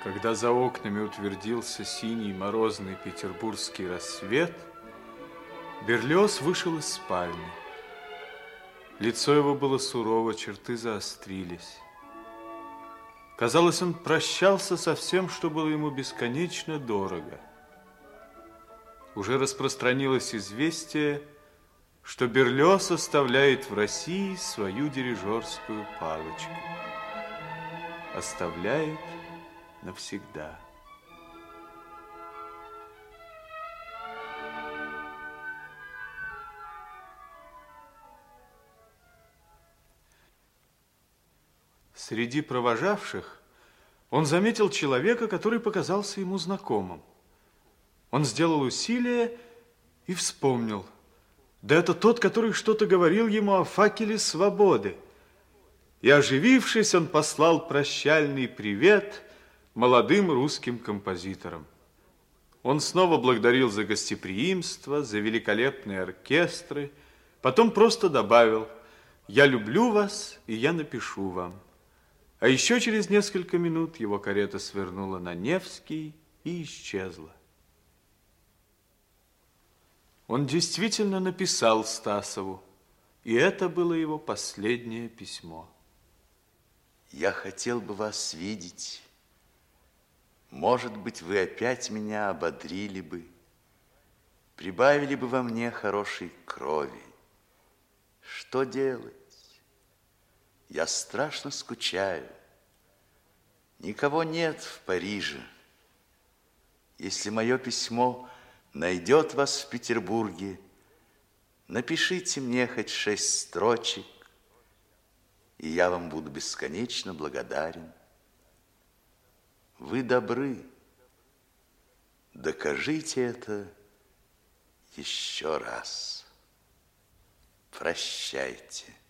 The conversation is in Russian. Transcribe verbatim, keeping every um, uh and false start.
Когда за окнами утвердился синий морозный петербургский рассвет, Берлиоз вышел из спальни. Лицо его было сурово, черты заострились. Казалось, он прощался со всем, что было ему бесконечно дорого. Уже распространилось известие, что Берлиоз оставляет в России свою дирижерскую палочку. Оставляет навсегда. Среди провожавших он заметил человека, который показался ему знакомым. Он сделал усилие и вспомнил. Да это тот, который что-то говорил ему о факеле свободы. И, оживившись, он послал прощальный привет молодым русским композиторам. Он снова благодарил за гостеприимство, за великолепные оркестры, потом просто добавил: «Я люблю вас, и я напишу вам». А еще через несколько минут его карета свернула на Невский и исчезла. Он действительно написал Стасову, и это было его последнее письмо. Я хотел бы вас видеть. Может быть, вы опять меня ободрили бы, прибавили бы во мне хорошей крови. Что делать? Я страшно скучаю. Никого нет в Париже. Если мое письмо найдет вас в Петербурге, напишите мне хоть шесть строчек, и я вам буду бесконечно благодарен. Вы добры. Докажите это еще раз. Прощайте.